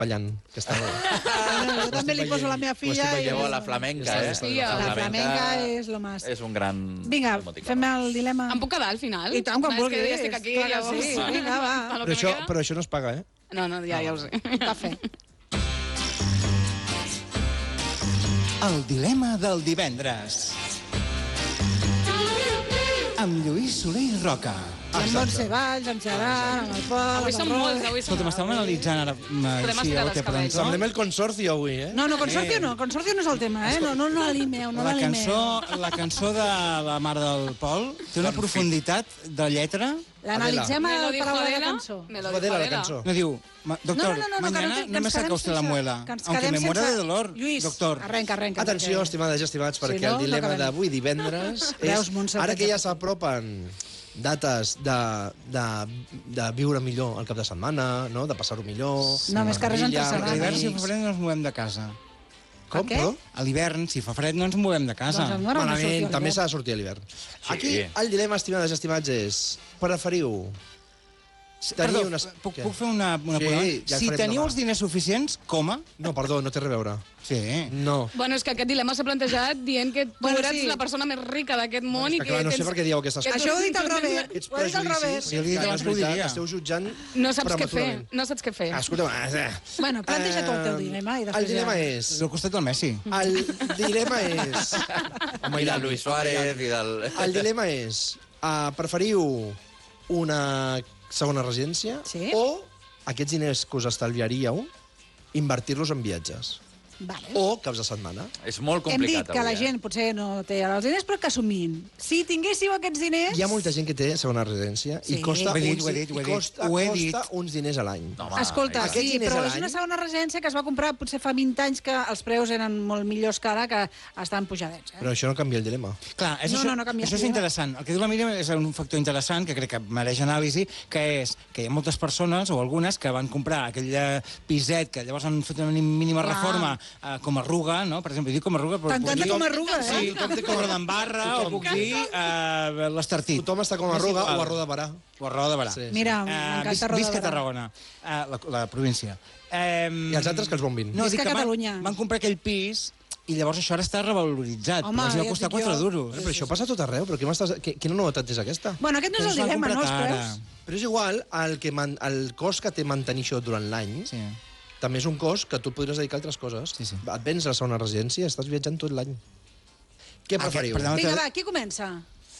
ballant. Que està... Jo també li poso la meva filla. Llevo a la flamenca, eh? La flamenca és lo más. És un gran... Vinga, fem el dilema. Em puc quedar al final? I tant, quan vulguis. És que ja estic aquí, llavors... Sí, vinga, va. Però això no es paga, eh? No, ja ho sé. Cafè. El dilema del divendres. Amb Lluís Soler i Roca. Amb Montse Valls, amb Gerard, amb el Pol... Avui som molts, avui som Escolta, m'estàvem analitzant ara així el que presentó. Semblem el consorcio avui, eh? No, consorcio no. Consorcio no és el tema, eh? No l'alimeu, no l'alimeu. La cançó de la mare del Pol té una profunditat de lletra. L'analitzem a la paraula de la cançó. Adela, la cançó. No diu, doctor, mañana no me saca usted la muela, aunque me muera de dolor, doctor. Arrenca. Atenció, estimades i estimats, perquè el dilema d'avui divendres és... Ara que ja s'apropen dates de viure millor el cap de setmana, no? De passar-ho millor... No, més que res entre A l'hivern, si fa fred, no ens movem de casa. Com, perdó? A l'hivern, si fa fred, no ens movem de casa. Malament, també s'ha de sortir a l'hivern. Aquí el dilema, estimades i estimats, és... Preferiu... Perdó, puc fer una pregunta? Si teniu els diners suficients, coma? No, perdó, no té res a veure. Sí. No. Bueno, és que aquest dilema s'ha plantejat dient que tu eres la persona més rica d'aquest món i que no sé per què dieu aquestes coses. Això ho he dit al revés. Ets prejudicis. Jo li he dit abans que ho diria. Esteu jutjant no saps què fer. No saps què fer. Escolta'm... Bueno, planteja tu el teu dilema. El dilema és... Del costat del Messi. El dilema és... I del Luis Suárez i del... El dilema és... Preferiu una segona residència o aquests diners que us estalviaríeu invertir-los en viatges. Vale. O caps de setmana. És molt Hem complicat, dit que la gent potser no té els diners, però que assumim. Si tinguéssiu aquests diners... Hi ha molta gent que té segona residència i costa uns diners a l'any. Escolta, sí, però és una segona residència que es va comprar potser fa 20 anys que els preus eren molt millors que ara, que estan pujadets. Però això no canvia el dilema. Clar, això és interessant. El que diu la Míriam és un factor interessant que crec que mereix anàlisi, que és que hi ha moltes persones, o algunes, que van comprar aquell piset que llavors han fet una mínima reforma com a Arruga, no? Per exemple, dic com a Arruga... Tant de com a Arruga, eh? Sí, com té Torredembarra, o puc dir l'Estartit. Tothom està com a Arruga o a Roda de Barà. O a Roda de Barà. Mira, m'encanta Roda de Barà. Visca Tarragona, la província. I els altres que els bombin. No, dic que van comprar aquell pis i llavors això ara està revaloritzat. Home, els va costar 4 duros. Però això passa a tot arreu. Quina novetat és aquesta? Bueno, aquest no és el dilema, no, els preus? Però és igual, el cost que té mantenir això durant l'any també és un cost que tu podries dedicar a altres coses. Et vens a la segona residència i estàs viatjant tot l'any. Què preferiu? Vinga, va, qui comença?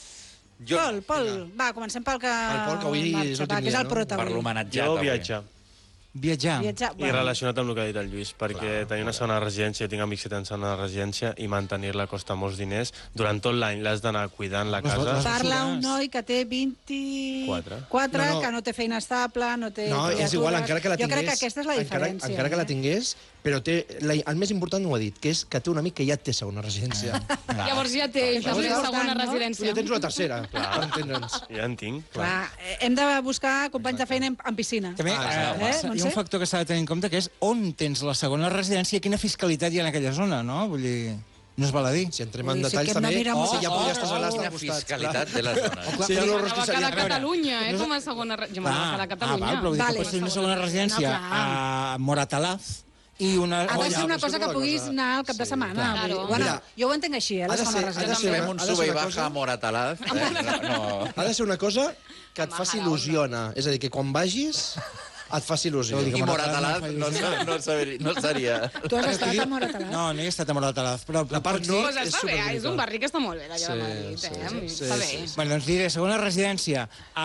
Pol, va, comencem pel que... El Pol, que avui és l'últim dia, no? Per l'homenatjat. Jo viatjar. Viatjar. I relacionat amb el que ha dit el Lluís, perquè tenir una segona residència, tinc amics que tenen segona residència, i mantenir-la costa molts diners. Durant tot l'any l'has d'anar cuidant la casa. Parla un noi que té 24, que no té feina estable, no té... No, és igual, encara que la tingués... Jo crec que aquesta és la diferència. Encara que la tingués, però el més important ho ha dit, que és que té un amic que ja té segona residència. Llavors ja té segona residència. Tu ja tens una tercera, per entendre'ns. Ja en tinc. Clar, hem de buscar companys de feina en piscina. També hi ha un factor que s'ha de tenir en compte, que és on tens la segona residència i quina fiscalitat hi ha en aquella zona, no? Vull dir... No es val a dir. Si entrem en detalls també... Si ja podries estar a l'altre costat. Fiscalitat de la zona. Sí, va quedar a Catalunya, com a segona... Jo m'ha quedat a Catalunya. Però pots tenir una segona residència a Moratalaz, i una... Ha de ser una cosa que puguis anar al cap de setmana. Bueno, jo ho entenc així, la segona residència. Fem un sube i baja a Moratalaz. Ha de ser una cosa que et faci il·lusiona. És a dir, que quan vagis... et faci il·lusió. I Moratalaz no seria... Tu has estat a Moratalaz? No, no he estat a Moratalaz, però la part no és superbonica. És un barri que està molt bé, allò de Madrid, està bé. Bueno, doncs diré, segona residència a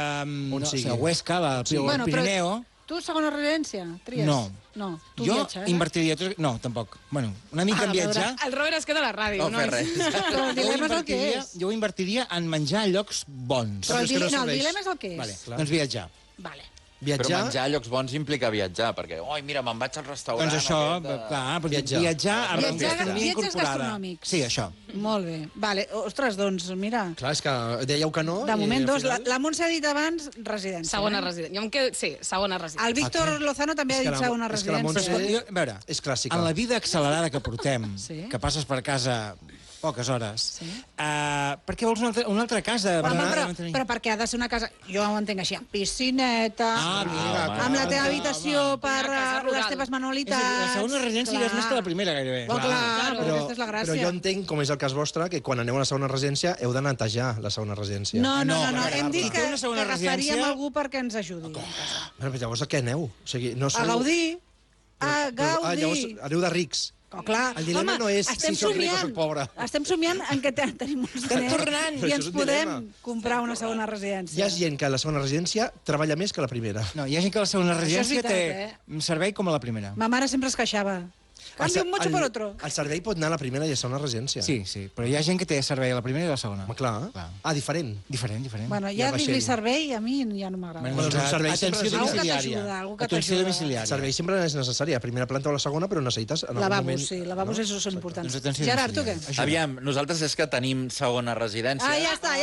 Huesca, al Pirineu. Tu, segona residència? Tries? No. Jo invertiria... No, tampoc. Bueno, una mica en viatjar... El Robert es queda a la ràdio. No fer res. Però el dilema és el que és. Jo ho invertiria en menjar a llocs bons. Però el dilema és el que és. Doncs viatjar. Vale. Però menjar a llocs bons implica viatjar, perquè, mira, me'n vaig al restaurant... Doncs això, clar, viatjar a viatges gastronòmics. Sí, això. Molt bé. Vale, ostres, doncs, mira... Clar, és que dèieu que no... De moment, dos. La Montse ha dit abans residència. Segona residència. Jo em quedo... Sí, segona residència. El Víctor Lozano també ha dit segona residència. És que la Montse és clàssica. En la vida accelerada que portem, que passes per casa poques hores. Per què vols una altra casa? Però perquè ha de ser una casa, jo ho entenc així, amb piscineta, amb la teva habitació per les teves manualitats... La segona residència és més que la primera, gairebé. Clar, però aquesta és la gràcia. Però jo entenc, com és el cas vostre, que quan aneu a la segona residència heu de netejar la segona residència. No, hem dit que agafaríem algú perquè ens ajudi. Però llavors a què aneu? O sigui, no sou... A gaudir. A gaudir. Llavors aneu de rics. Oh, clar. El dilema no és si soc ric o soc pobre. Estem somiant en què tenim uns diners i ens podem comprar una segona residència. Hi ha gent que a la segona residència treballa més que la primera. No, hi ha gent que a la segona residència té un servei com a la primera. Ma mare sempre es queixava. Canvia un mucho por otro. El servei pot anar a la primera i a la segona residència. Sí, però hi ha gent que té servei a la primera i a la segona. Clar. Diferent. Diferent. Bueno, ja dir-li servei a mi ja no m'agrada. Atenció domiciliària. Atenció domiciliària. El servei sempre és necessari, a primera planta o a la segona, però necessites en algun moment... Lavabos, sí, lavabos això són importants. Gerard, tu què? Aviam, nosaltres és que tenim segona residència. Ja està.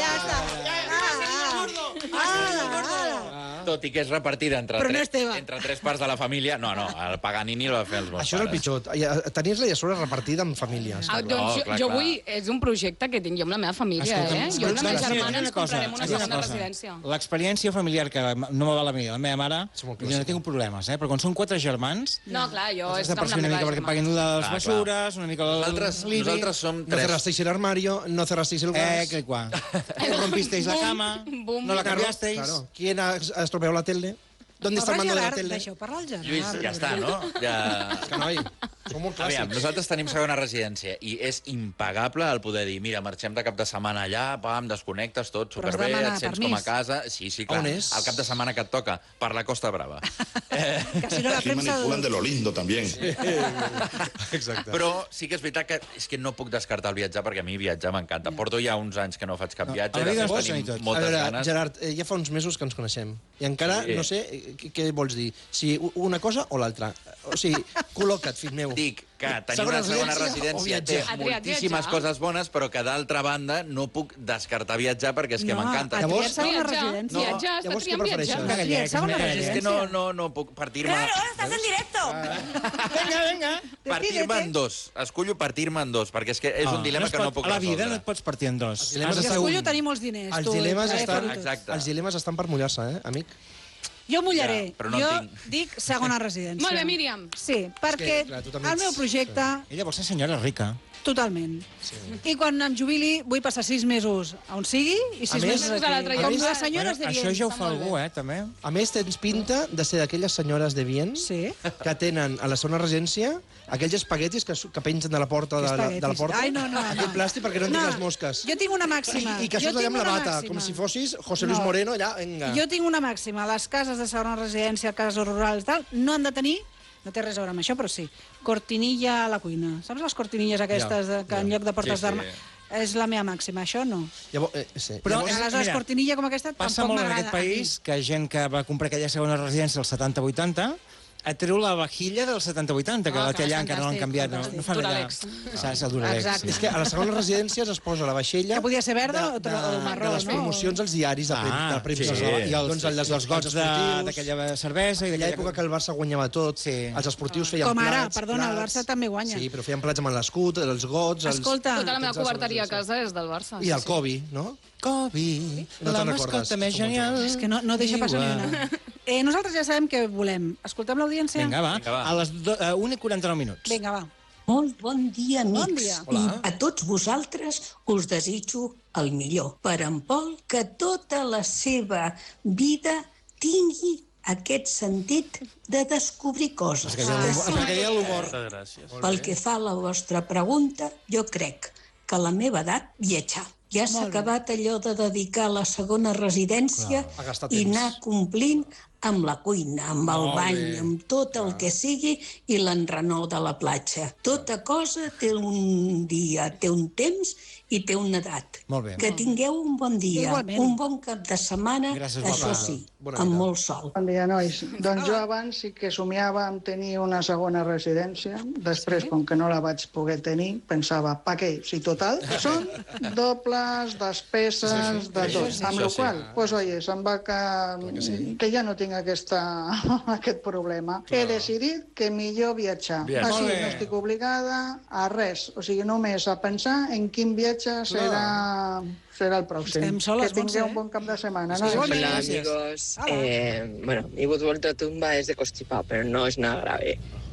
Tot i que és repartida entre tres parts de la família. No, el Paganini el va fer els meus pares. Això és el pitjor. Tenir-la i a sobre repartida en famílies. Doncs jo vull... És un projecte que tinc jo amb la meva família, Jo amb la meva germana ens comprarem una segona residència. L'experiència familiar, que no me va la meva mare, jo no tinc problemes, però quan són 4 germans... No, clar, jo és amb la una mica perquè paguin les mesures, una mica Nosaltres som No cerrasteis el armario, no cerrasteis el gas... No rompisteis la cama, no la cambiasteis... ¿Quién ha estropeado la tele? ¿Dónde está el mando de la tele? Deixeu parlar el Gerard. Lluís, ja està, no? És que noi, som molt clàssics. Aviam, nosaltres tenim segona residència i és impagable el poder dir mira, marxem de cap de setmana allà, desconnectes tot, superbé, et sents com a casa... Sí, clar, el cap de setmana que et toca, per la Costa Brava. Que si no la premsa... manipulan de lo lindo, también. Exacte. Però sí que és veritat que és que no puc descartar el viatjar, perquè a mi viatjar m'encanta. Porto ja uns anys que no faig cap viatge, tenim moltes ganes. Gerard, ja fa uns mesos que ens coneixem i encara no sé què vols dir, si una cosa o l'altra. O sigui, col·loca't, fill meu. Dic que tenir una segona residència té moltíssimes coses bones, però que d'altra banda no puc descartar viatjar perquè és que m'encanta. Llavors, viatjar, està triant viatjar. És que no puc partir-me... Claro, estàs en directo! Vinga. Partir-me en dos. Escollo partir-me en dos, perquè és que és un dilema que no puc resoldre. A la vida no et pots partir en dos. Escollo tenir molts diners. Els dilemes estan per mullar-se, amic? Jo mullaré. Jo dic segona residència. Molt bé, Míriam. Sí, perquè el meu projecte... Ella vol ser senyora rica. Totalment. I quan em jubili vull passar 6 mesos on sigui i 6 mesos aquí. Com les senyores de Viens. Això ja ho fa algú, també. A més, tens pinta de ser d'aquelles senyores de Viens que tenen a la segona residència aquells espaguetis que pengen de la porta de la porta. Ai, no. Aquell plàstic perquè no entrin les mosques. Jo tinc una màxima. I que surts allà amb la bata, com si fossis José Luis Moreno, allà, venga. Jo tinc una màxima. Les cases de segona residència, cases rurals i tal, no han de tenir, no té res a veure amb això, però sí, cortinilla a la cuina. Saps les cortinilles aquestes que en lloc de portes d'armari... És la meva màxima, això no. Però aleshores, cortinilla com aquesta tampoc m'agrada. Passa molt en aquest país que gent que va comprar aquella segona residència als 70-80 treu la vajilla del 70-80, que la té allà, encara no l'han canviat. No fan allà. És el Duralex. És que a les segones residències es posa la vaixella... Que podia ser verda o marró, no? De les promocions als diaris de premsa. I els gots d'aquella cervesa. Aquella època que el Barça guanyava tot, els esportius feien plats... Com ara, perdona, el Barça també guanya. Sí, però feien plats amb l'escut, els gots... Escolta... Tota la meva coberteria a casa és del Barça. I el Kobe, no? Kobe, la mascota més genial. És que no deixa passar ni una. Nosaltres ja sabem què volem. Escoltem l'audiència? Vinga, va. A les 1:49 minuts. Vinga, va. Molt bon dia, amics. Bon dia. I a tots vosaltres us desitjo el millor. Per en Pol, que tota la seva vida tingui aquest sentit de descobrir coses. Pel que fa a la vostra pregunta, jo crec que a la meva edat viatjar. Ja s'ha acabat allò de dedicar la segona residència i anar complint amb la cuina, amb el bany, amb tot el que sigui i l'enrenou de la platja. Tota cosa té un dia, té un temps i té una edat. Que tingueu un bon dia, un bon cap de setmana, això sí, amb molt sol. Bon dia, nois. Doncs jo abans sí que somiava en tenir una segona residència. Després, com que no la vaig poder tenir, pensava, pa què? Si total, són dobles, despeses, de tot. Amb la qual cosa, pues, oye, se'm va que ja no tinc aquest problema. He decidit que millor viatjar. Així no estic obligada a res. O sigui, només a pensar en quin viatge serà el pròxim. Que tingueu un bon cap de setmana. Hola, amigos. Bueno, mi voz vuelta tumba es de constipado, pero no es nada grave.